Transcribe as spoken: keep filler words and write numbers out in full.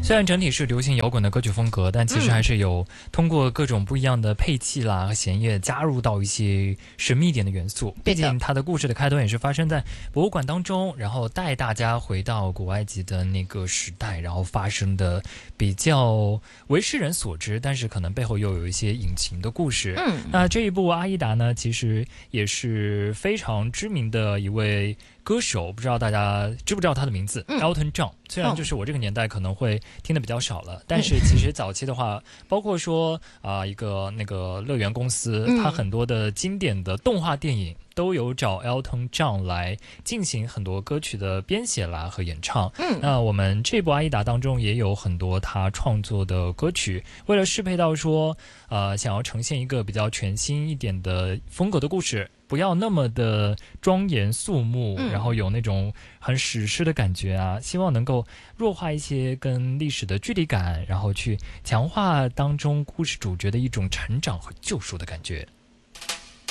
虽然整体是流行摇滚的歌曲风格，但其实还是有通过各种不一样的配器啦和弦乐加入到一些神秘一点的元素。毕竟它的故事的开端也是发生在博物馆当中，然后带大家回到古埃及的那个时代，然后发生的比较为世人所知，但是可能背后又有一些隐情的故事。 嗯， 那这一部《阿依达》呢，其实也是非常知名的一位歌手，不知道大家知不知道他的名字、嗯、Elton John。虽然就是我这个年代可能会听的比较少了，嗯、但是其实早期的话，包括说啊、呃、一个那个乐园公司，嗯、它很多的经典的动画电影都有找 Elton John 来进行很多歌曲的编写啦和演唱。嗯，那我们这部《阿依达》当中也有很多他创作的歌曲，为了适配到说呃想要呈现一个比较全新一点的风格的故事。不要那么的庄严肃穆、嗯、然后有那种很史诗的感觉啊，希望能够弱化一些跟历史的距离感，然后去强化当中故事主角的一种成长和救赎的感觉。